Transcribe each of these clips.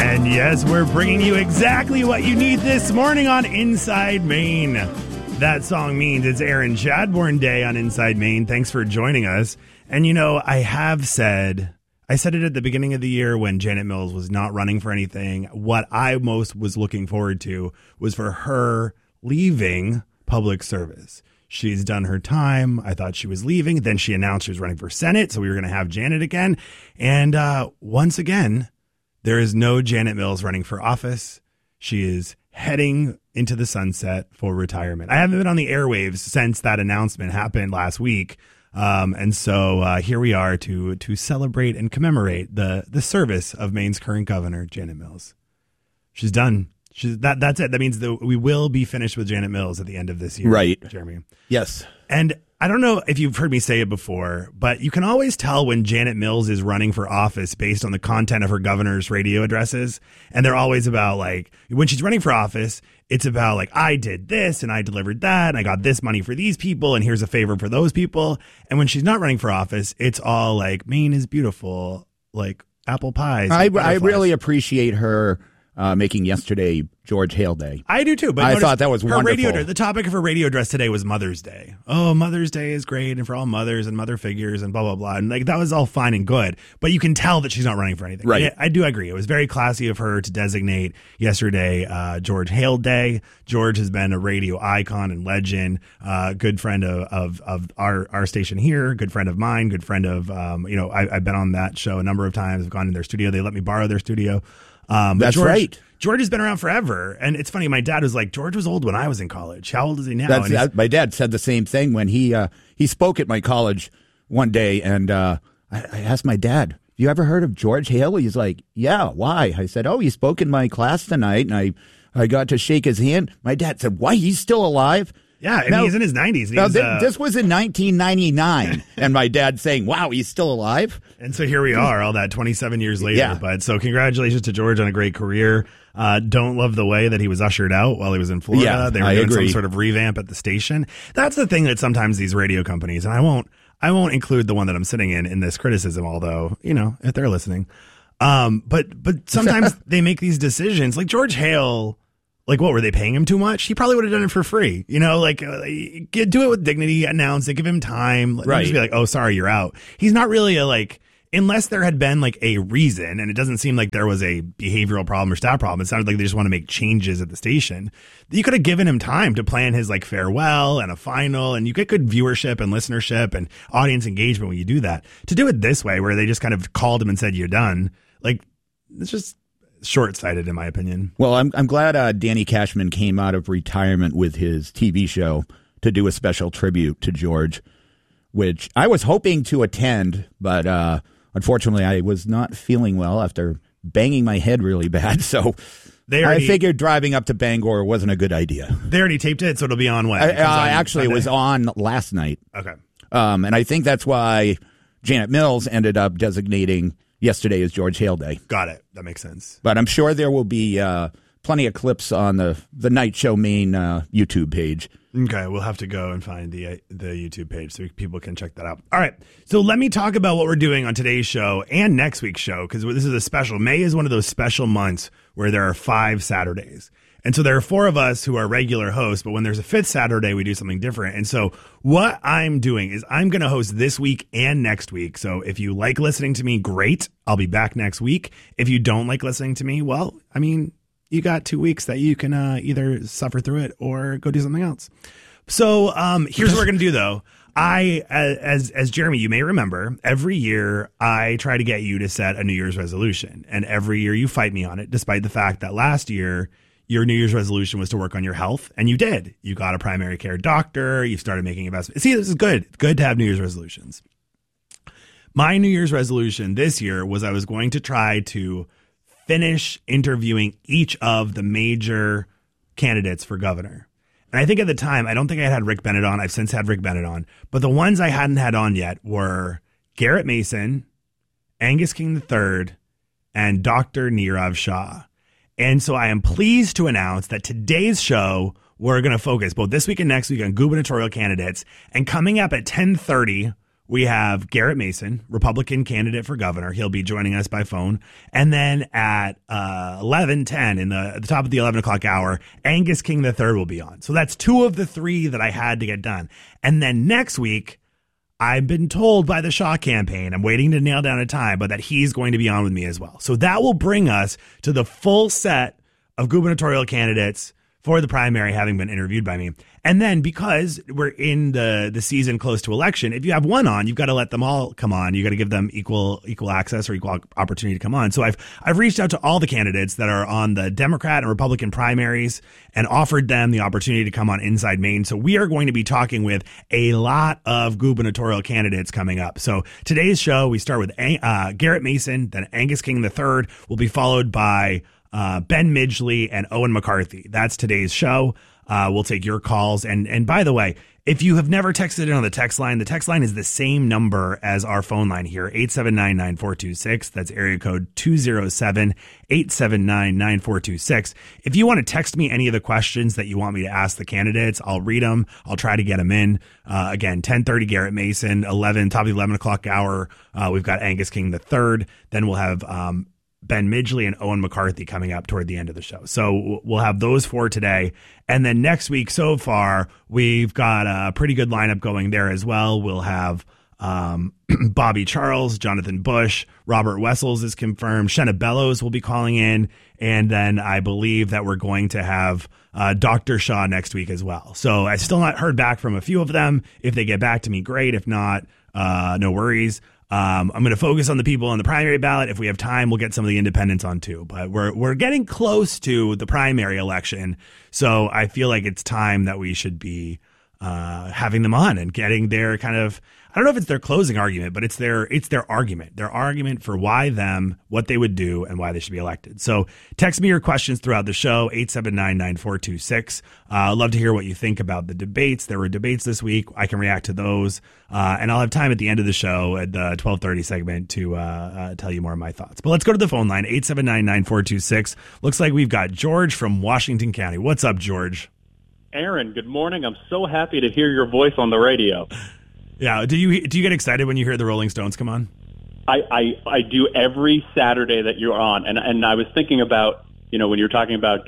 And yes, we're bringing you exactly what you need this morning on Inside Maine. That song means it's Aaron Chadbourne Day on Inside Maine. Thanks for joining us. And you know, I said it at the beginning of the year when Janet Mills was not running for anything. What I most was looking forward to was for her leaving public service. She's done her time. I thought she was leaving. Then she announced she was running for Senate, so we were going to have Janet again. And once again, there is no Janet Mills running for office. She is heading into the sunset for retirement. I haven't been on the airwaves since that announcement happened last week. And so here we are to celebrate and commemorate the service of Maine's current governor, Janet Mills. She's done. That's it. That means that we will be finished with Janet Mills at the end of this year. Right. Jeremy. Yes. And I don't know if you've heard me say it before, but you can always tell when Janet Mills is running for office based on the content of her governor's radio addresses. And they're always about, like, when she's running for office, it's about, like, I did this and I delivered that and I got this money for these people and here's a favor for those people. And when she's not running for office, it's all like, Maine is beautiful, like apple pies. I really appreciate her making yesterday George Hale Day. I do too. But I thought that was wonderful. The topic of her radio address today was Mother's Day. Oh, Mother's Day is great, and for all mothers and mother figures and blah, blah, blah. And like that was all fine and good. But you can tell that she's not running for anything. Right. I do agree. It was very classy of her to designate yesterday George Hale Day. George has been a radio icon and legend, good friend of our station here, good friend of mine, good friend of, I've been on that show a number of times. I've gone in their studio. They let me borrow their studio. That's right. George has been around forever. And it's funny. My dad was like, George was old when I was in college. How old is he now? My dad said the same thing when he spoke at my college one day. And I asked my dad, you ever heard of George Hale? He's like, yeah, why? I said, he spoke in my class tonight. And I got to shake his hand. My dad said, why? He's still alive? Yeah, and he's in his 90s. Now, this was in 1999, and my dad saying, wow, he's still alive? And so here we are, all that 27 years later. Yeah. But so congratulations to George on a great career. Don't love the way that he was ushered out while he was in Florida. Yeah, they were doing some sort of revamp at the station. That's the thing that sometimes these radio companies, and I won't include the one that I'm sitting in this criticism, although, if they're listening. But sometimes they make these decisions. Like George Hale, like, what, were they paying him too much? He probably would have done it for free. Do it with dignity, announce it, give him time. Right. Just be like, oh, sorry, you're out. He's not really unless there had been like a reason, and it doesn't seem like there was a behavioral problem or staff problem. It sounded like they just want to make changes at the station. You could have given him time to plan his like farewell and a final, and you get good viewership and listenership and audience engagement when you do that. To do it this way, where they just kind of called him and said, you're done, like, it's just short-sighted in my opinion. Well, I'm glad Danny Cashman came out of retirement with his TV show to do a special tribute to George, which I was hoping to attend, but unfortunately I was not feeling well after banging my head really bad, so I figured driving up to Bangor wasn't a good idea. They already taped it, so it'll be on when? Actually, it was on last night. Okay. And I think that's why Janet Mills ended up designating yesterday as George Hale Day. Got it. That makes sense. But I'm sure there will be plenty of clips on the Night Show Maine YouTube page. Okay, we'll have to go and find the YouTube page so people can check that out. All right, so let me talk about what we're doing on today's show and next week's show, because this is a special. May is one of those special months where there are 5 Saturdays. And so there are 4 of us who are regular hosts, but when there's a 5th Saturday, we do something different. And so what I'm doing is I'm going to host this week and next week. So if you like listening to me, great. I'll be back next week. If you don't like listening to me, well, I mean, you got 2 weeks that you can either suffer through it or go do something else. So here's what we're going to do, though. As Jeremy, you may remember, every year I try to get you to set a New Year's resolution. And every year you fight me on it, despite the fact that last year your New Year's resolution was to work on your health, and you did. You got a primary care doctor. You started making investments. See, this is good. It's good to have New Year's resolutions. My New Year's resolution this year was I was going to try to finish interviewing each of the major candidates for governor. And I think at the time, I don't think I had Rick Bennett on. I've since had Rick Bennett on. But the ones I hadn't had on yet were Garrett Mason, Angus King III, and Dr. Nirav Shah. And so I am pleased to announce that today's show, we're going to focus both this week and next week on gubernatorial candidates. And coming up at 10:30, we have Garrett Mason, Republican candidate for governor. He'll be joining us by phone. And then at 11:10, at the top of the 11 o'clock hour, Angus King III will be on. So that's 2 of the 3 that I had to get done. And then next week, I've been told by the Shaw campaign, I'm waiting to nail down a time, but that he's going to be on with me as well. So that will bring us to the full set of gubernatorial candidates for the primary having been interviewed by me. And then because we're in the season close to election, if you have one on, you've got to let them all come on. You got to give them equal access or equal opportunity to come on. So I've reached out to all the candidates that are on the Democrat and Republican primaries and offered them the opportunity to come on Inside Maine. So we are going to be talking with a lot of gubernatorial candidates coming up. So today's show, we start with Garrett Mason, then Angus King III will be followed by Ben Midgley and Owen McCarthy. That's today's show. We'll take your calls. And by the way, if you have never texted in on the text line is the same number as our phone line here, 879-9426. That's area code 207-879-9426. If you want to text me any of the questions that you want me to ask the candidates, I'll read them. I'll try to get them in. Again, 10:30 top of the 11 o'clock hour. We've got Angus King III. Then we'll have Ben Midgley and Owen McCarthy coming up toward the end of the show. So we'll have those 4 today. And then next week, so far, we've got a pretty good lineup going there as well. We'll have Bobby Charles, Jonathan Bush, Robert Wessels is confirmed. Shenna Bellows will be calling in. And then I believe that we're going to have Dr. Shaw next week as well. So I still not heard back from a few of them. If they get back to me, great. If not, no worries. I'm going to focus on the people on the primary ballot. If we have time, we'll get some of the independents on too. But we're getting close to the primary election, so I feel like it's time that we should be having them on and getting their kind of, I don't know if it's their closing argument, but it's their argument for why them, what they would do, and why they should be elected. So text me your questions throughout the show, 879-9426. I'd love to hear what you think about the debates. There were debates this week. I can react to those. And I'll have time at the end of the show at the 12:30 segment to tell you more of my thoughts. But let's go to the phone line, 879-9426. Looks like we've got George from Washington County. What's up, George? Aaron, good morning. I'm so happy to hear your voice on the radio. Yeah. Do you get excited when you hear the Rolling Stones come on? I do every Saturday that you're on. And I was thinking about, when you're talking about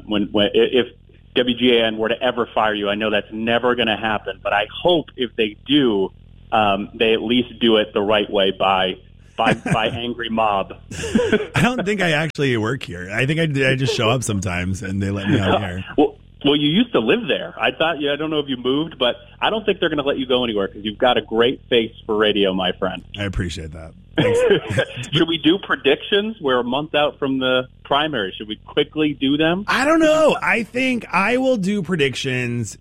if WGAN were to ever fire you, I know that's never going to happen. But I hope if they do, they at least do it the right way by angry mob. I don't think I actually work here. I think I just show up sometimes and they let me out here. Well, you used to live there. I don't know if you moved, but I don't think they're going to let you go anywhere because you've got a great face for radio, my friend. I appreciate that. Should we do predictions? We're a month out from the primary. Should we quickly do them? I don't know. I think I will do predictions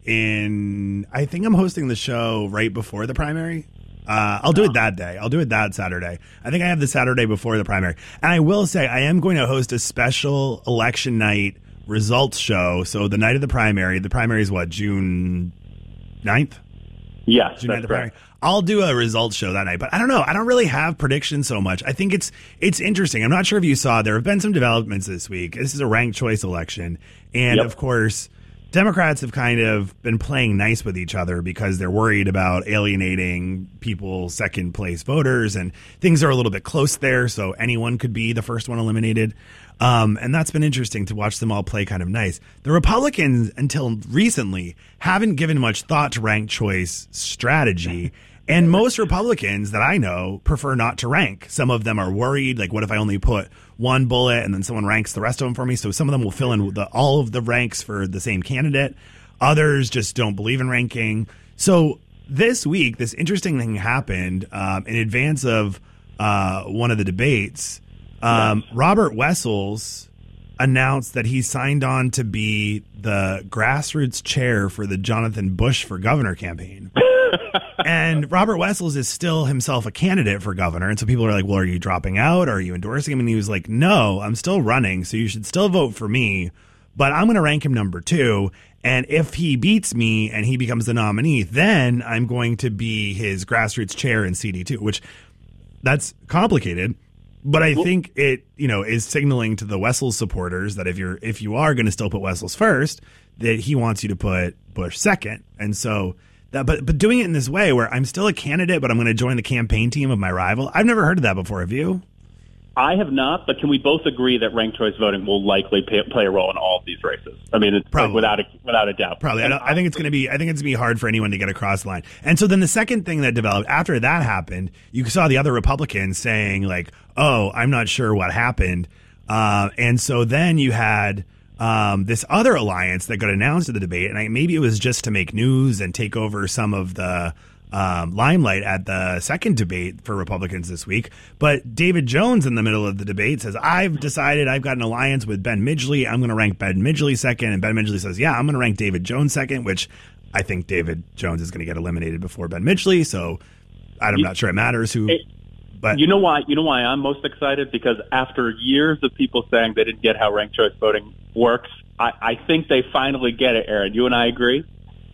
I think I'm hosting the show right before the primary. I'll do it that day. I'll do it that Saturday. I think I have the Saturday before the primary. And I will say I am going to host a special election night results show. So the night of the primary is what, June 9th? Yes, June 9th, that's correct. I'll do a results show that night, but I don't know. I don't really have predictions so much. I think it's interesting. I'm not sure if you saw, there have been some developments this week. This is a ranked choice election. And Of course, Democrats have kind of been playing nice with each other because they're worried about alienating people's second place voters, and things are a little bit close there. So anyone could be the first one eliminated. And that's been interesting to watch them all play kind of nice. The Republicans, until recently, haven't given much thought to ranked choice strategy. And most Republicans that I know prefer not to rank. Some of them are worried, like, what if I only put one bullet and then someone ranks the rest of them for me? So some of them will fill in all of the ranks for the same candidate. Others just don't believe in ranking. So this week, this interesting thing happened in advance of one of the debates. Robert Wessels announced that he signed on to be the grassroots chair for the Jonathan Bush for governor campaign. And Robert Wessels is still himself a candidate for governor. And so people are like, well, are you dropping out? Are you endorsing him? And he was like, no, I'm still running. So you should still vote for me. But I'm going to rank him number 2. And if he beats me and he becomes the nominee, then I'm going to be his grassroots chair in CD2, which that's complicated. But I think it, is signaling to the Wessels supporters that if you are going to still put Wessels first, that he wants you to put Bush second. And so But doing it in this way where I'm still a candidate, but I'm going to join the campaign team of my rival. I've never heard of that before. Have you? I have not, but can we both agree that ranked choice voting will likely play a role in all of these races? I mean, it's Probably. like without a doubt. Probably. I think it's going to be hard for anyone to get across the line. And so then the second thing that developed after that happened, you saw the other Republicans saying like, "Oh, I'm not sure what happened." And so then you had this other alliance that got announced at the debate, and maybe it was just to make news and take over some of the limelight at the second debate for Republicans this week. But David Jones in the middle of the debate says, I've decided I've got an alliance with Ben Midgley. I'm going to rank Ben Midgley second. And Ben Midgley says, yeah, I'm going to rank David Jones second, which I think David Jones is going to get eliminated before Ben Midgley. So I'm not sure it matters who. But you know why I'm most excited? Because after years of people saying they didn't get how ranked choice voting works, I think they finally get it, Aaron. You and I agree?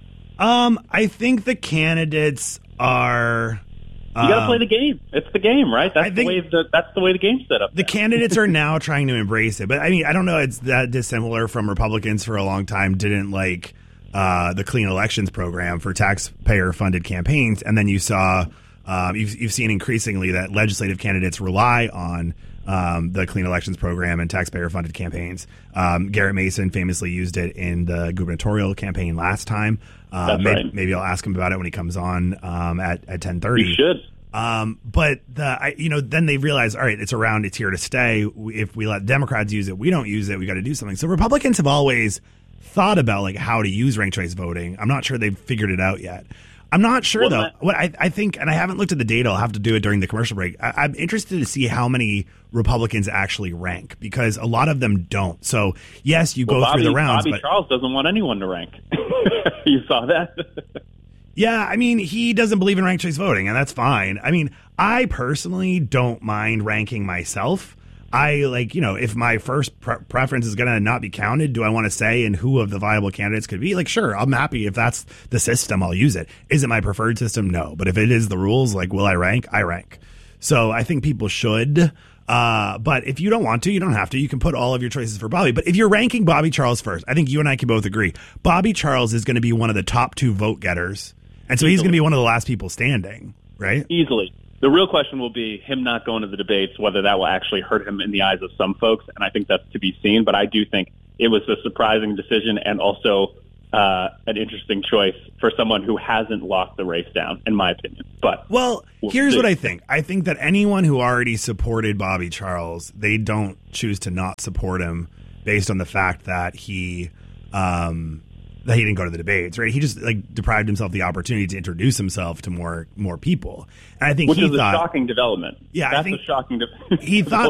I think the candidates are. You got to play the game. It's the game, right? That's the way the game's set up. The candidates are now trying to embrace it, but I mean, I don't know. It's that dissimilar from Republicans for a long time didn't like the clean elections program for taxpayer-funded campaigns, and then you saw you've seen increasingly that legislative candidates rely on the clean elections program and taxpayer-funded campaigns. Garrett Mason famously used it in the gubernatorial campaign last time. That's right. Maybe I'll ask him about it when he comes on at 10:30. You should. But then they realize, all right, it's here to stay. If we let Democrats use it, we don't use it. We got to do something. So Republicans have always thought about like how to use ranked choice voting. I'm not sure they've figured it out yet. I'm not sure, though. What I think, and I haven't looked at the data, I'll have to do it during the commercial break. I'm interested to see how many Republicans actually rank, because a lot of them don't. So, yes, you go through the rounds. Bobby Charles doesn't want anyone to rank. You saw that? Yeah, I mean, he doesn't believe in ranked choice voting, and that's fine. I mean, I personally don't mind ranking myself. If my first preference is going to not be counted, do I want to say and who of the viable candidates could be? Like, sure, I'm happy if that's the system, I'll use it. Is it my preferred system? No. But if it is the rules, like, will I rank? I rank. So I think people should. But if you don't want to, you don't have to. You can put all of your choices for Bobby. But if you're ranking Bobby Charles first, I think you and I can both agree. Bobby Charles is going to be one of the top 2 vote getters. And so he's going to be one of the last people standing, right? Easily. The real question will be him not going to the debates, whether that will actually hurt him in the eyes of some folks, and I think that's to be seen. But I do think it was a surprising decision and also an interesting choice for someone who hasn't locked the race down, in my opinion. But here's what I think. I think that anyone who already supported Bobby Charles, they don't choose to not support him based on the fact that he didn't go to the debates, right? He just deprived himself the opportunity to introduce himself to more people. And I think which is a shocking development. Yeah, that's a shocking development. He thought